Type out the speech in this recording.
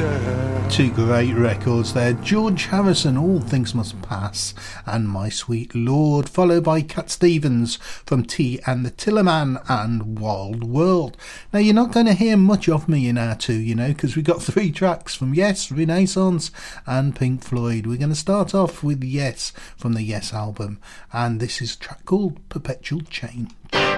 Two great records there. George Harrison, All Things Must Pass, and My Sweet Lord, followed by Cat Stevens from T and the Tillerman and Wild World. Now, you're not going to hear much of me in our two, because we got 3 tracks from Yes, Renaissance and Pink Floyd. We're going to start off with Yes from the Yes album, and this is a track called Perpetual Chain.